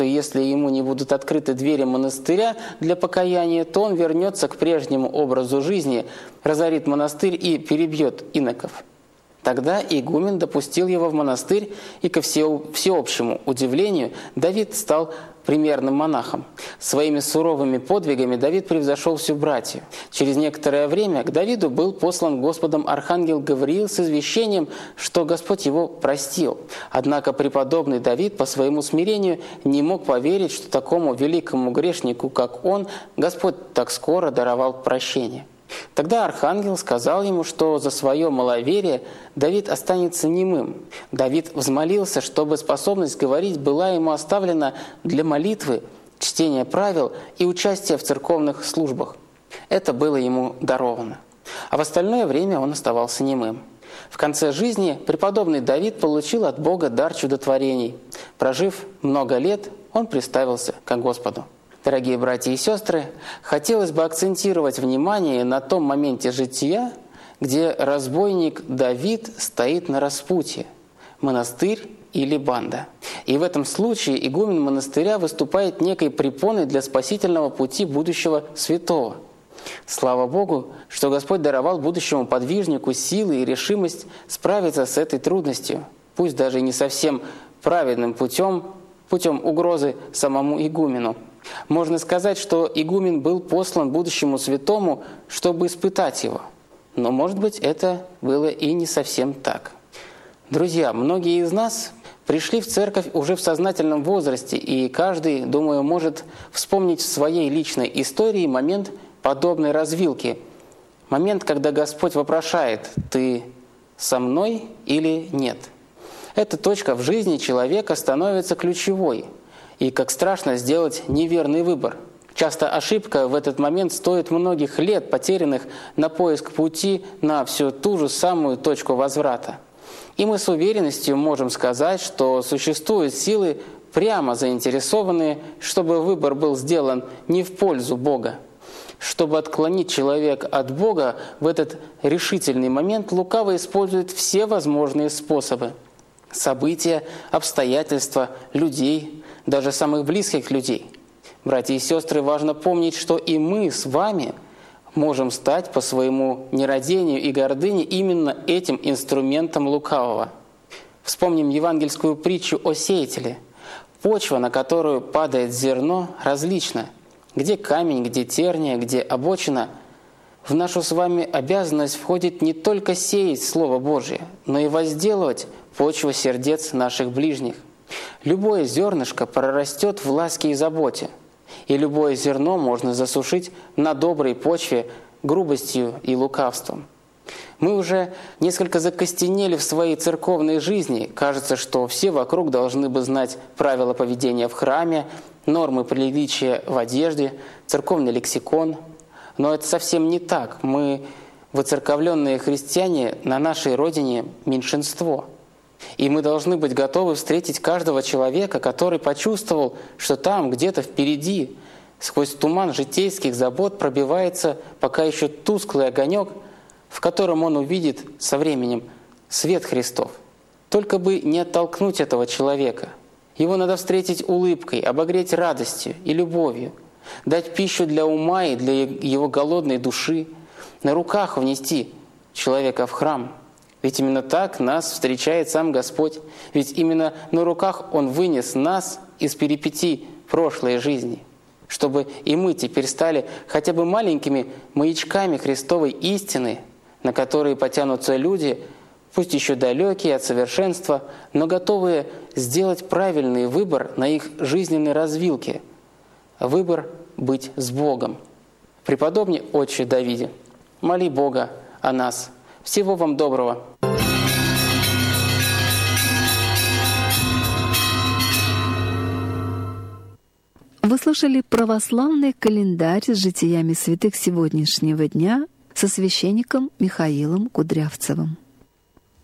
Если ему не будут открыты двери монастыря для покаяния, то он вернется к прежнему образу жизни, разорит монастырь и перебьет иноков. Тогда игумен допустил его в монастырь, и ко всеобщему удивлению Давид стал примерным монахом. Своими суровыми подвигами Давид превзошел всю братью. Через некоторое время к Давиду был послан Господом архангел Гавриил с извещением, что Господь его простил. Однако преподобный Давид по своему смирению не мог поверить, что такому великому грешнику, как он, Господь так скоро даровал прощение. Тогда архангел сказал ему, что за свое маловерие Давид останется немым. Давид взмолился, чтобы способность говорить была ему оставлена для молитвы, чтения правил и участия в церковных службах. Это было ему даровано. А в остальное время он оставался немым. В конце жизни преподобный Давид получил от Бога дар чудотворений. Прожив много лет, он приставился к Господу. Дорогие братья и сестры, хотелось бы акцентировать внимание на том моменте жития, где разбойник Давид стоит на распутье – монастырь или банда. И в этом случае игумен монастыря выступает некой препоной для спасительного пути будущего святого. Слава Богу, что Господь даровал будущему подвижнику силы и решимость справиться с этой трудностью, пусть даже и не совсем праведным путем угрозы самому игумену. Можно сказать, что игумен был послан будущему святому, чтобы испытать его. Но, может быть, это было и не совсем так. Друзья, многие из нас пришли в церковь уже в сознательном возрасте, и каждый, думаю, может вспомнить в своей личной истории момент подобной развилки. Момент, когда Господь вопрошает: «Ты со мной или нет?» Эта точка в жизни человека становится ключевой. И как страшно сделать неверный выбор. Часто ошибка в этот момент стоит многих лет, потерянных на поиск пути на всю ту же самую точку возврата. И мы с уверенностью можем сказать, что существуют силы, прямо заинтересованные, чтобы выбор был сделан не в пользу Бога. Чтобы отклонить человека от Бога, в этот решительный момент лукаво использует все возможные способы. События, обстоятельства, людей, даже самых близких людей. Братья и сестры, важно помнить, что и мы с вами можем стать по своему нерадению и гордыне именно этим инструментом лукавого. Вспомним евангельскую притчу о сеятеле. Почва, на которую падает зерно, различна. Где камень, где терния, где обочина. В нашу с вами обязанность входит не только сеять Слово Божие, но и возделывать почву сердец наших ближних. Любое зернышко прорастет в ласке и заботе, и любое зерно можно засушить на доброй почве грубостью и лукавством. Мы уже несколько закостенели в своей церковной жизни. Кажется, что все вокруг должны бы знать правила поведения в храме, нормы приличия в одежде, церковный лексикон. Но это совсем не так. Мы, воцерковленные христиане, на нашей родине меньшинство. И мы должны быть готовы встретить каждого человека, который почувствовал, что там, где-то впереди, сквозь туман житейских забот пробивается пока еще тусклый огонек, в котором он увидит со временем свет Христов. Только бы не оттолкнуть этого человека. Его надо встретить улыбкой, обогреть радостью и любовью, дать пищу для ума и для его голодной души, на руках внести человека в храм. Ведь именно так нас встречает сам Господь. Ведь именно на руках Он вынес нас из перипетий прошлой жизни, чтобы и мы теперь стали хотя бы маленькими маячками Христовой истины, на которые потянутся люди, пусть еще далекие от совершенства, но готовые сделать правильный выбор на их жизненной развилке. Выбор быть с Богом. Преподобный Отче Давиде, моли Бога о нас. Всего вам доброго. Вы слушали православный календарь с житиями святых сегодняшнего дня со священником Михаилом Кудрявцевым.